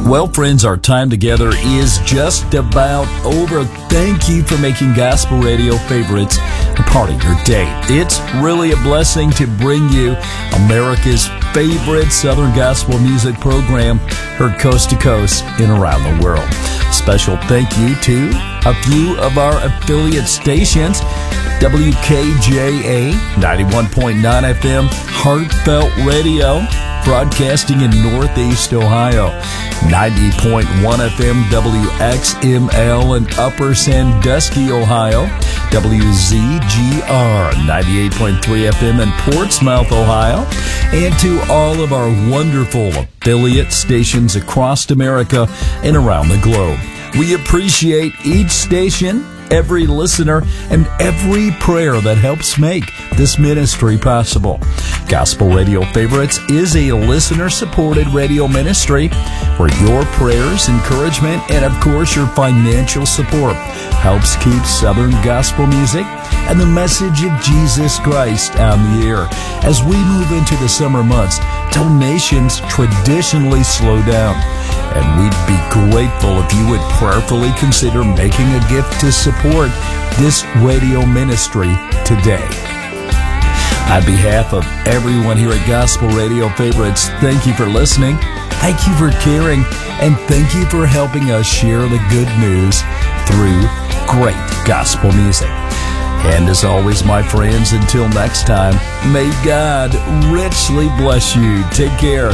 Well, friends, our time together is just about over. Thank you for making Gospel Radio Favorites a part of your day. It's really a blessing to bring you America's favorite Southern gospel music program, heard coast to coast and around the world. Special thank you to a few of our affiliate stations: WKJA 91.9 FM, Heartfelt Radio, broadcasting in Northeast Ohio, 90.1 FM WXML in Upper Sandusky, Ohio, WZGR 98.3 FM in Portsmouth, Ohio, and to all of our wonderful affiliate stations across America and around the globe. We appreciate each station, every listener, and every prayer that helps make this ministry possible. Gospel Radio Favorites is a listener-supported radio ministry where your prayers, encouragement, and of course your financial support helps keep Southern gospel music and the message of Jesus Christ on the air. As we move into the summer months, donations traditionally slow down, and we'd be grateful if you would prayerfully consider making a gift to support this radio ministry today. On behalf of everyone here at Gospel Radio Favorites, thank you for listening, thank you for caring, and thank you for helping us share the good news through great gospel music. And as always, my friends, until next time, may God richly bless you. Take care.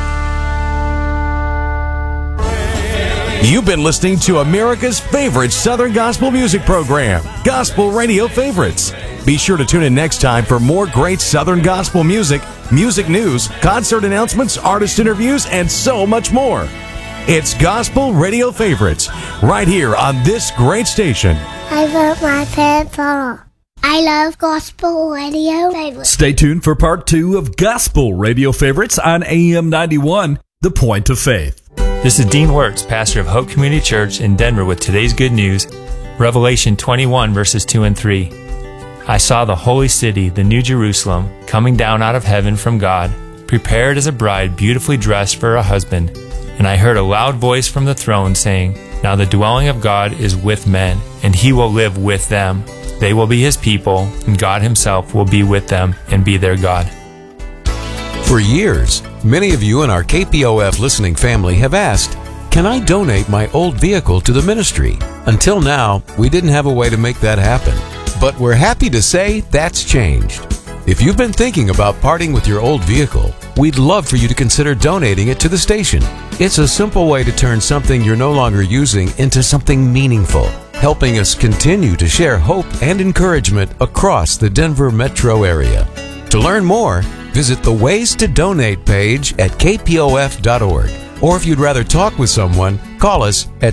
You've been listening to America's favorite Southern gospel music program, Gospel Radio Favorites. Be sure to tune in next time for more great Southern gospel music, music news, concert announcements, artist interviews, and so much more. It's Gospel Radio Favorites, right here on this great station. I love my papa. I love Gospel Radio Favorites. Stay tuned for part 2 of Gospel Radio Favorites on AM 91, The Point of Faith. This is Dean Wirtz, pastor of Hope Community Church in Denver, with today's good news, Revelation 21, verses 2 and 3. I saw the holy city, the New Jerusalem, coming down out of heaven from God, prepared as a bride beautifully dressed for her husband. And I heard a loud voice from the throne saying, Now the dwelling of God is with men, and he will live with them. They will be his people, and God himself will be with them and be their God. For years, many of you in our KPOF listening family have asked, can I donate my old vehicle to the ministry? Until now, we didn't have a way to make that happen. But we're happy to say that's changed. If you've been thinking about parting with your old vehicle, we'd love for you to consider donating it to the station. It's a simple way to turn something you're no longer using into something meaningful, helping us continue to share hope and encouragement across the Denver metro area. To learn more, visit the Ways to Donate page at kpof.org. Or if you'd rather talk with someone, call us at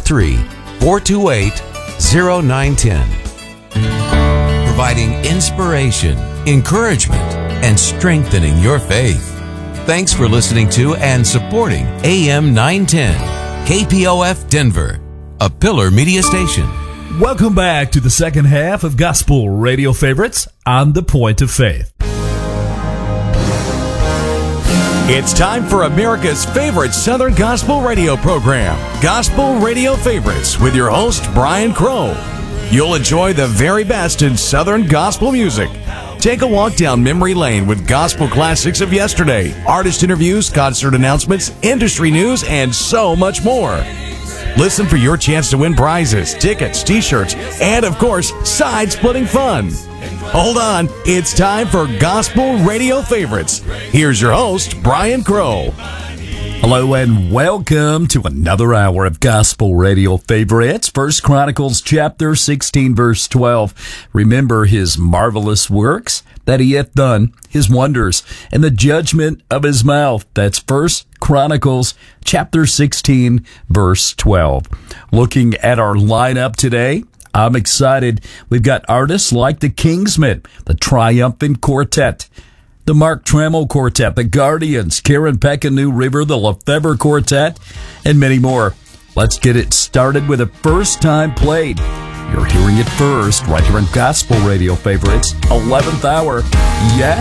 303-428-0910. Providing inspiration, encouragement, and strengthening your faith. Thanks for listening to and supporting AM 910, KPOF Denver, a Pillar Media station. Welcome back to the second half of Gospel Radio Favorites on The Point of Faith. It's time for America's favorite Southern gospel radio program, Gospel Radio Favorites, with your host, Brian Crow. You'll enjoy the very best in Southern gospel music. Take a walk down memory lane with gospel classics of yesterday, artist interviews, concert announcements, industry news, and so much more. Listen for your chance to win prizes, tickets, t-shirts, and of course, side-splitting fun. Hold on, it's time for Gospel Radio Favorites. Here's your host, Brian Crow. Hello and welcome to another hour of Gospel Radio Favorites. 1 Chronicles chapter 16, verse 12. Remember his marvelous works that he hath done, his wonders, and the judgment of his mouth. That's 1 Chronicles chapter 16, verse 12. Looking at our lineup today, I'm excited. We've got artists like the Kingsmen, the Triumphant Quartet, the Mark Trammell Quartet, the Guardians, Karen Peck and New River, the Lefebvre Quartet, and many more. Let's get it started with a first time played. You're hearing it first right here in Gospel Radio Favorites, 11th hour. Yes.